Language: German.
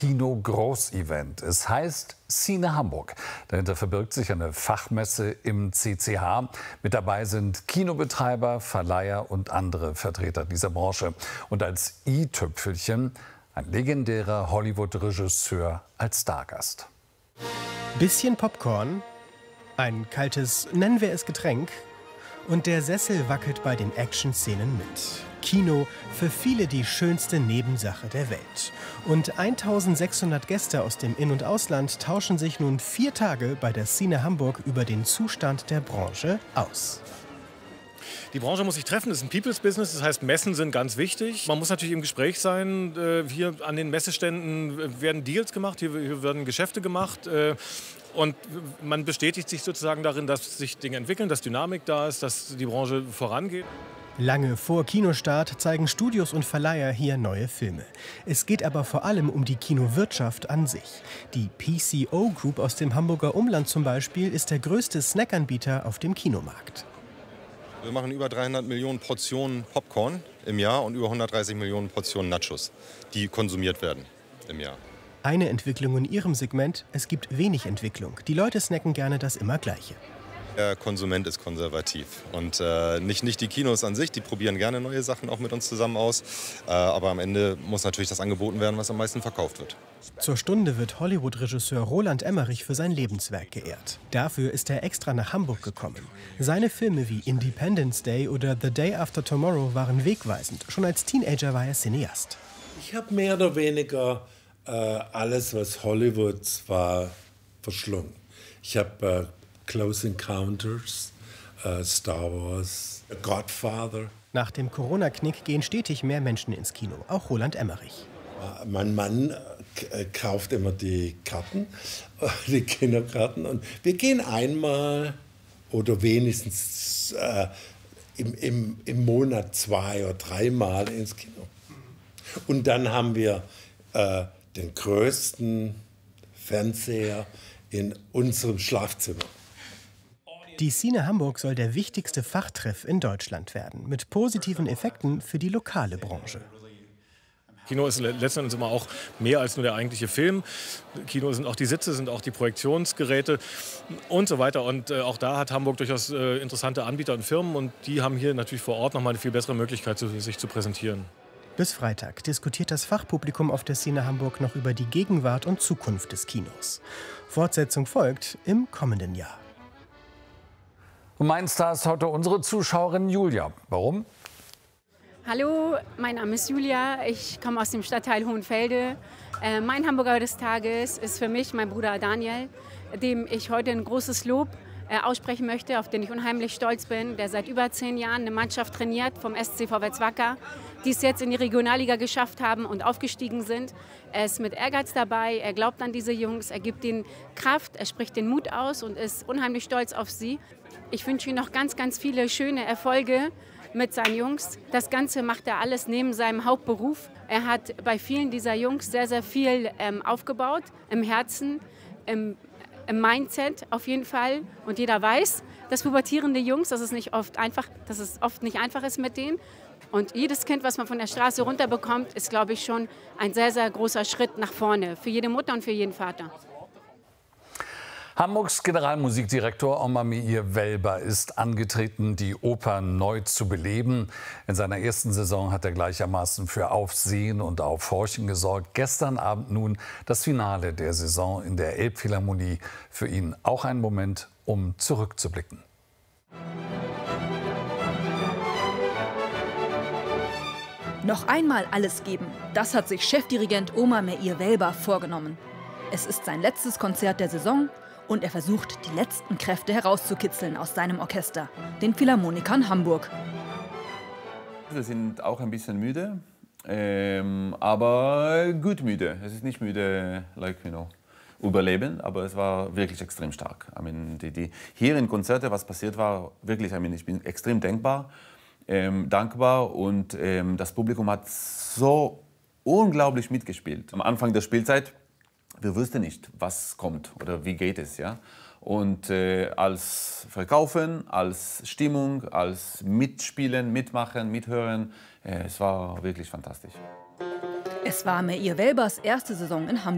Kino-Groß-Event. Es heißt Cine Hamburg. Dahinter verbirgt sich eine Fachmesse im CCH. Mit dabei sind Kinobetreiber, Verleiher und andere Vertreter dieser Branche. Und als i-Tüpfelchen ein legendärer Hollywood-Regisseur als Stargast. Bisschen Popcorn, ein kaltes, nennen wir es Getränk, und der Sessel wackelt bei den Action-Szenen mit. Kino, für viele die schönste Nebensache der Welt. Und 1600 Gäste aus dem In- und Ausland tauschen sich nun 4 Tage bei der Cine Hamburg über den Zustand der Branche aus. Die Branche muss sich treffen, das ist ein People's Business, das heißt, Messen sind ganz wichtig. Man muss natürlich im Gespräch sein. Hier an den Messeständen werden Deals gemacht, hier werden Geschäfte gemacht. Und man bestätigt sich sozusagen darin, dass sich Dinge entwickeln, dass Dynamik da ist, dass die Branche vorangeht. Lange vor Kinostart zeigen Studios und Verleiher hier neue Filme. Es geht aber vor allem um die Kinowirtschaft an sich. Die PCO Group aus dem Hamburger Umland zum Beispiel ist der größte Snackanbieter auf dem Kinomarkt. Wir machen über 300 Millionen Portionen Popcorn im Jahr und über 130 Millionen Portionen Nachos, die konsumiert werden im Jahr. Eine Entwicklung in ihrem Segment: es gibt wenig Entwicklung. Die Leute snacken gerne das immer Gleiche. Der Konsument ist konservativ und nicht die Kinos an sich, die probieren gerne neue Sachen auch mit uns zusammen aus. Aber am Ende muss natürlich das angeboten werden, was am meisten verkauft wird. Zur Stunde wird Hollywood-Regisseur Roland Emmerich für sein Lebenswerk geehrt. Dafür ist er extra nach Hamburg gekommen. Seine Filme wie Independence Day oder The Day After Tomorrow waren wegweisend. Schon als Teenager war er Cineast. Ich habe mehr oder weniger alles, was Hollywoods war, verschlungen. Ich habe Close Encounters, Star Wars, Godfather. Nach dem Corona-Knick gehen stetig mehr Menschen ins Kino, auch Roland Emmerich. Mein Mann kauft immer die Karten, die Kinokarten. Und wir gehen einmal oder wenigstens im Monat 2 oder 3 Mal ins Kino. Und dann haben wir den größten Fernseher in unserem Schlafzimmer. Die Cine Hamburg soll der wichtigste Fachtreff in Deutschland werden, mit positiven Effekten für die lokale Branche. Kino ist letztendlich immer auch mehr als nur der eigentliche Film. Kino sind auch die Sitze, sind auch die Projektionsgeräte und so weiter. Und auch da hat Hamburg durchaus interessante Anbieter und Firmen. Und die haben hier natürlich vor Ort noch mal eine viel bessere Möglichkeit, sich zu präsentieren. Bis Freitag diskutiert das Fachpublikum auf der Cine Hamburg noch über die Gegenwart und Zukunft des Kinos. Fortsetzung folgt im kommenden Jahr. Und mein Star ist heute unsere Zuschauerin Julia. Warum? Hallo, mein Name ist Julia. Ich komme aus dem Stadtteil Hohenfelde. Mein Hamburger des Tages ist für mich mein Bruder Daniel, dem ich heute ein großes Lob aussprechen möchte, auf den ich unheimlich stolz bin, der seit über 10 Jahren eine Mannschaft trainiert vom SC Vorwärts Wacker, die es jetzt in die Regionalliga geschafft haben und aufgestiegen sind. Er ist mit Ehrgeiz dabei, er glaubt an diese Jungs, er gibt ihnen Kraft, er spricht den Mut aus und ist unheimlich stolz auf sie. Ich wünsche ihm noch ganz, ganz viele schöne Erfolge mit seinen Jungs. Das Ganze macht er alles neben seinem Hauptberuf. Er hat bei vielen dieser Jungs sehr, sehr viel aufgebaut, im Herzen, im Mindset auf jeden Fall. Und jeder weiß, dass pubertierende Jungs, dass es oft nicht einfach ist mit denen. Und jedes Kind, was man von der Straße runterbekommt, ist, glaube ich, schon ein sehr, sehr großer Schritt nach vorne. Für jede Mutter und für jeden Vater. Hamburgs Generalmusikdirektor Omar Meir Welber ist angetreten, die Oper neu zu beleben. In seiner ersten Saison hat er gleichermaßen für Aufsehen und Aufhorchen gesorgt. Gestern Abend nun das Finale der Saison in der Elbphilharmonie. Für ihn auch ein Moment, um zurückzublicken. Noch einmal alles geben, das hat sich Chefdirigent Omar Meir Welber vorgenommen. Es ist sein letztes Konzert der Saison und er versucht, die letzten Kräfte herauszukitzeln aus seinem Orchester, den Philharmonikern Hamburg. Wir sind auch ein bisschen müde, aber gut müde. Es ist nicht müde, überleben, aber es war wirklich extrem stark. Hier in Konzerte, was passiert war, wirklich, ich bin extrem dankbar und das Publikum hat so unglaublich mitgespielt. Am Anfang der Spielzeit, wir wussten nicht, was kommt oder wie geht es. Ja? Und als Verkaufen, als Stimmung, als Mitspielen, Mitmachen, Mithören, es war wirklich fantastisch. Es war Meir Welbers erste Saison in Hamburg.